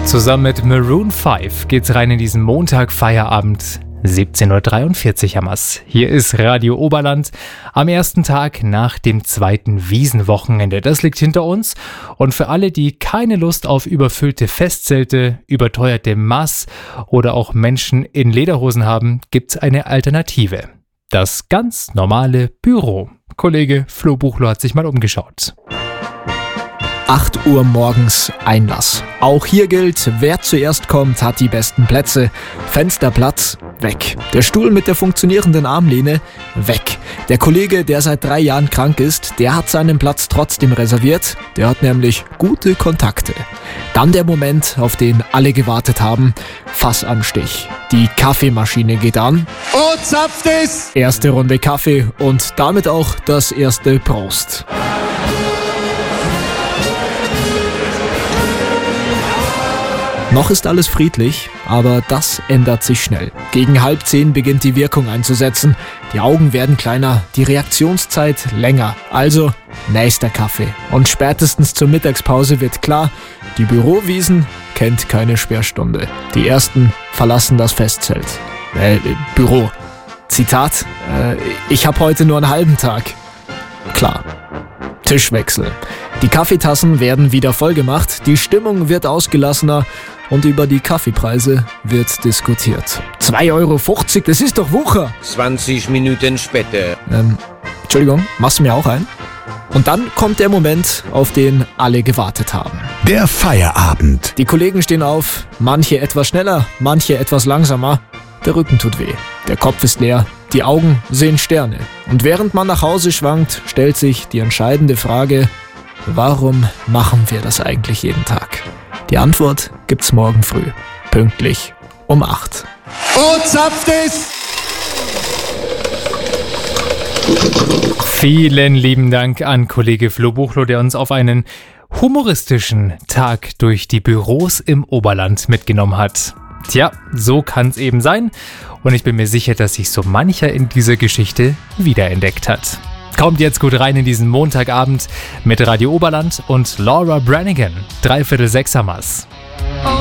Zusammen mit Maroon 5 geht's rein in diesen Montag-Feierabend. 17.43 Uhr haben wir's. Hier ist Radio Oberland am ersten Tag nach dem zweiten Wiesenwochenende. Das liegt hinter uns. Und für alle, die keine Lust auf überfüllte Festzelte, überteuerte Maß oder auch Menschen in Lederhosen haben, gibt's eine Alternative. Das ganz normale Büro. Kollege Flo Buchlo hat sich mal umgeschaut. 8 Uhr morgens Einlass. Auch hier gilt, wer zuerst kommt, hat die besten Plätze. Fensterplatz, weg. Der Stuhl mit der funktionierenden Armlehne, weg. Der Kollege, der seit 3 Jahren krank ist, der hat seinen Platz trotzdem reserviert. Der hat nämlich gute Kontakte. Dann der Moment, auf den alle gewartet haben. Fassanstich. Die Kaffeemaschine geht an. Und zapft es! Erste Runde Kaffee und damit auch das erste Prost. Noch ist alles friedlich, aber das ändert sich schnell. Gegen 9:30 beginnt die Wirkung einzusetzen. Die Augen werden kleiner, die Reaktionszeit länger. Also nächster Kaffee. Und spätestens zur Mittagspause wird klar, die Bürowiesen kennt keine Sperrstunde. Die ersten verlassen das Festzelt. Büro. Zitat, ich habe heute nur einen halben Tag. Klar. Tischwechsel. Die Kaffeetassen werden wieder vollgemacht, die Stimmung wird ausgelassener und über die Kaffeepreise wird diskutiert. 2,50 €, das ist doch Wucher! 20 Minuten später. Entschuldigung, machst du mir auch ein? Und dann kommt der Moment, auf den alle gewartet haben. Der Feierabend. Die Kollegen stehen auf, manche etwas schneller, manche etwas langsamer. Der Rücken tut weh, der Kopf ist leer, die Augen sehen Sterne. Und während man nach Hause schwankt, stellt sich die entscheidende Frage: Warum machen wir das eigentlich jeden Tag? Die Antwort gibt's morgen früh, pünktlich um 8. Und zapft es! Vielen lieben Dank an Kollege Flo Buchlo, der uns auf einen humoristischen Tag durch die Büros im Oberland mitgenommen hat. Tja, so kann's eben sein. Und ich bin mir sicher, dass sich so mancher in dieser Geschichte wiederentdeckt hat. Kommt jetzt gut rein in diesen Montagabend mit Radio Oberland und Laura Branigan. 5:45 haben wir's.